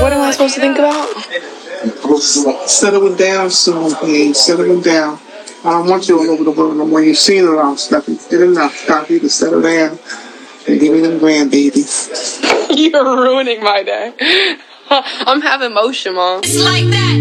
What am I supposed to think about? Settle it down soon, please. Settle it down. I don't want you all over the world no more. You've seen it all, Steffi. Did enough. Time for you to settle down and give me them grandbabies. You're ruining my day. I'm having motion, Mom. It's like that.